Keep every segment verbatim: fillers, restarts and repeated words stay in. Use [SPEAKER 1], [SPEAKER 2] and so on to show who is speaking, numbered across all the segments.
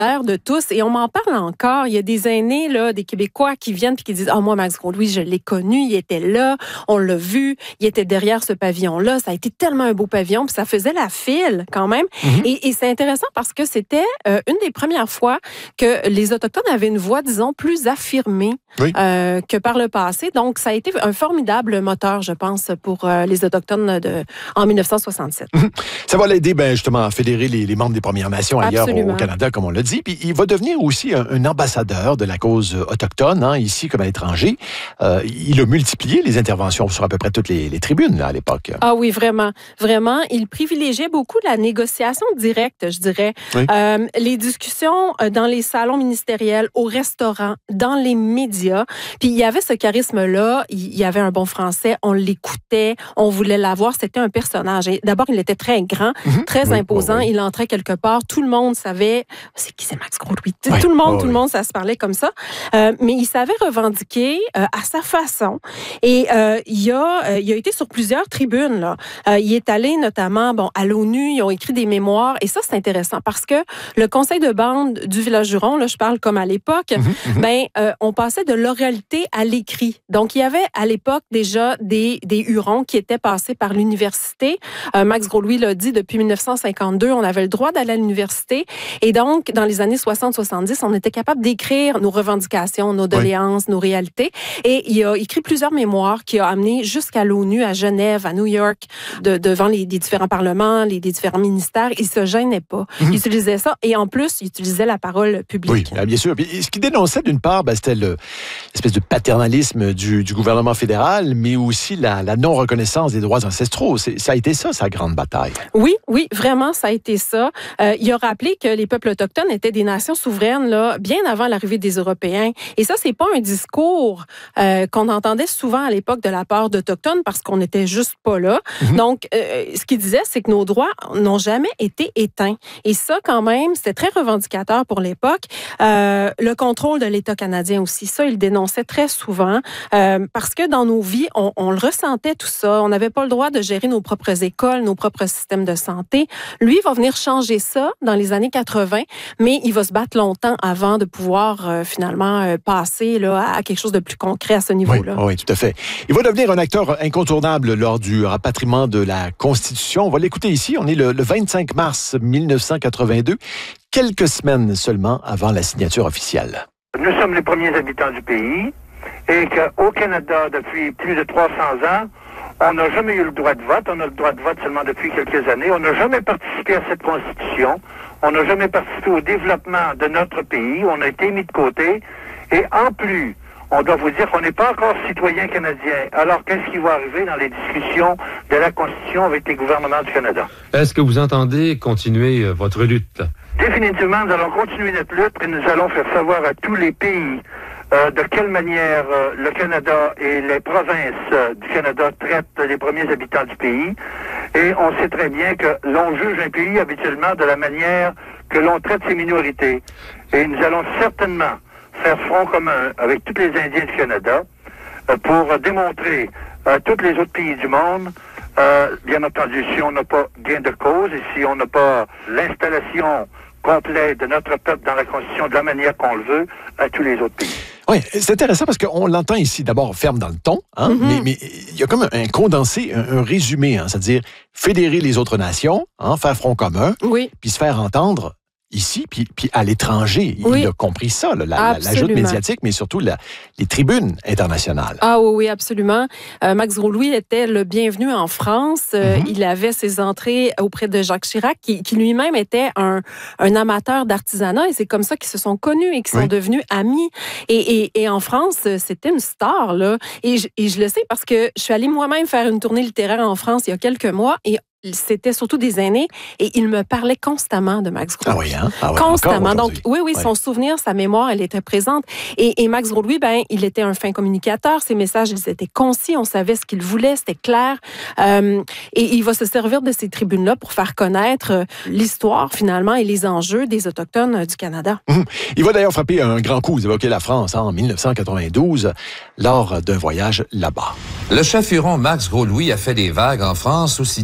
[SPEAKER 1] de tous et on m'en parle encore. Il y a des aînés, là, des Québécois qui viennent et qui disent « Ah, oh, moi, Max Gros-Louis, je l'ai connu, il était là, on l'a vu, il était derrière ce pavillon-là. Ça a été tellement un beau pavillon, puis ça faisait la file quand même. Mm-hmm. » Et, et c'est intéressant parce que c'était euh, une des premières fois que les Autochtones avaient une voix, disons, plus affirmée oui. euh, que par le passé. Donc, ça a été un formidable moteur, je pense, pour euh, les Autochtones de, en dix-neuf cent soixante-sept. Mm-hmm.
[SPEAKER 2] Ça va l'aider, ben, justement, à fédérer les, les membres des Premières Nations ailleurs au, au Canada, comme on l'a dit. Puis il va devenir aussi un, un ambassadeur de la cause autochtone, hein, ici comme à l'étranger. Euh, il a multiplié les interventions sur à peu près toutes les, les tribunes là, à l'époque.
[SPEAKER 1] Ah oui, vraiment. Vraiment. Il privilégiait beaucoup la négociation directe, je dirais. Oui. Euh, les discussions dans les salons ministériels, au restaurant, dans les médias. Puis il y avait ce charisme-là. Il y avait un bon français. On l'écoutait. On voulait l'avoir. C'était un personnage. Et d'abord, il était très grand, mm-hmm. très oui, imposant. Oui, oui. Il entrait quelque part. Tout le monde savait... C'est qui c'est Max Gros-Louis? Oui, tout le monde, oh, tout oui. le monde, ça se parlait comme ça. Euh, mais il savait revendiquer euh, à sa façon. Et euh, il, a, euh, il a été sur plusieurs tribunes. Là. Euh, il est allé notamment bon, à l'ONU, ils ont écrit des mémoires. Et ça, c'est intéressant parce que le conseil de bande du village Huron, là, je parle comme à l'époque, mm-hmm, mm-hmm. ben, euh, on passait de l'oralité à l'écrit. Donc, il y avait à l'époque déjà des, des Hurons qui étaient passés par l'université. Euh, Max Gros-Louis l'a dit, depuis dix-neuf cent cinquante-deux, on avait le droit d'aller à l'université. Et donc, dans les années soixante soixante-dix, on était capable d'écrire nos revendications, nos doléances, oui. nos réalités. Et il a écrit plusieurs mémoires qui a amené jusqu'à l'ONU, à Genève, à New York, de, devant les, les différents parlements, les, les différents ministères. Il se gênait pas. Mm-hmm. Il utilisait ça. Et en plus, il utilisait la parole publique.
[SPEAKER 2] Oui, bien sûr. Puis, ce qu'il dénonçait, d'une part, ben, c'était le, l'espèce de paternalisme du, du gouvernement fédéral, mais aussi la, la non-reconnaissance des droits ancestraux. C'est, ça a été ça, sa grande bataille.
[SPEAKER 1] Oui, oui, vraiment, ça a été ça. Euh, il a rappelé que les peuples autochtones étaient des nations souveraines là, bien avant l'arrivée des Européens. Et ça, c'est pas un discours euh, qu'on entendait souvent à l'époque de la part d'Autochtones parce qu'on n'était juste pas là. Mm-hmm. Donc, euh, ce qu'il disait, c'est que nos droits n'ont jamais été éteints. Et ça, quand même, c'était très revendicateur pour l'époque. Euh, le contrôle de l'État canadien aussi, ça, il dénonçait très souvent euh, parce que dans nos vies, on, on le ressentait tout ça. On n'avait pas le droit de gérer nos propres écoles, nos propres systèmes de santé. Lui, il va venir changer ça dans les années quatre-vingt, mais il va se battre longtemps avant de pouvoir euh, finalement euh, passer là, à quelque chose de plus concret à ce niveau-là.
[SPEAKER 2] Oui, oui, tout à fait. Il va devenir un acteur incontournable lors du rapatriement de la Constitution. On va l'écouter ici. On est le, le vingt-cinq mars dix-neuf cent quatre-vingt-deux, quelques semaines seulement avant la signature officielle.
[SPEAKER 3] Nous sommes les premiers habitants du pays et qu'au Canada, depuis plus de trois cents ans, on n'a jamais eu le droit de vote. On a le droit de vote seulement depuis quelques années. On n'a jamais participé à cette Constitution. On n'a jamais participé au développement de notre pays. On a été mis de côté. Et en plus, on doit vous dire qu'on n'est pas encore citoyen canadien. Alors, qu'est-ce qui va arriver dans les discussions de la Constitution avec les gouvernements du Canada?
[SPEAKER 4] Est-ce que vous entendez continuer euh, votre lutte?
[SPEAKER 3] Définitivement, nous allons continuer notre lutte et nous allons faire savoir à tous les pays Euh, de quelle manière euh, le Canada et les provinces euh, du Canada traitent les premiers habitants du pays. Et on sait très bien que l'on juge un pays habituellement de la manière que l'on traite ses minorités. Et nous allons certainement faire front commun avec tous les Indiens du Canada euh, pour démontrer à tous les autres pays du monde, euh, bien entendu, si on n'a pas gain de cause et si on n'a pas l'installation complète de notre peuple dans la Constitution de la manière qu'on le veut à tous les autres pays.
[SPEAKER 2] Oui, c'est intéressant parce qu'on l'entend ici d'abord ferme dans le ton, hein, mm-hmm. mais, mais il y a comme un, un condensé, un, un résumé, hein, c'est-à-dire fédérer les autres nations, hein, faire front commun, oui. puis se faire entendre ici, puis, puis à l'étranger. Oui. Il a compris ça, là, la, la joute médiatique, mais surtout la, les tribunes internationales.
[SPEAKER 1] Ah oui, oui, absolument. Euh, Max Gros-Louis était le bienvenu en France. Euh, mm-hmm. Il avait ses entrées auprès de Jacques Chirac, qui, qui lui-même était un, un amateur d'artisanat, et c'est comme ça qu'ils se sont connus et qu'ils oui. sont devenus amis. Et, et, et en France, c'était une star, là. Et je, et je le sais parce que je suis allée moi-même faire une tournée littéraire en France il y a quelques mois, et c'était surtout des aînés, et il me parlait constamment de Max Gros-Louis.
[SPEAKER 2] Ah oui, hein? Ah oui,
[SPEAKER 1] constamment. Donc, oui, oui, son ouais. souvenir, sa mémoire, elle était présente. Et, et Max Gros-Louis, ben, il était un fin communicateur. Ses messages, ils étaient concis. On savait ce qu'il voulait. C'était clair. Euh, et il va se servir de ces tribunes-là pour faire connaître l'histoire, finalement, et les enjeux des Autochtones du Canada.
[SPEAKER 2] Mmh. Il va d'ailleurs frapper un grand coup. Vous évoquez la France hein, en dix-neuf cent quatre-vingt-douze, lors d'un voyage là-bas.
[SPEAKER 5] Le chef Huron Max Gros-Louis a fait des vagues en France aussitôt rentré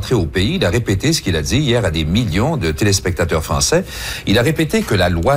[SPEAKER 5] rentré au pays, il a répété ce qu'il a dit hier à des millions de téléspectateurs français. Il a répété que la loi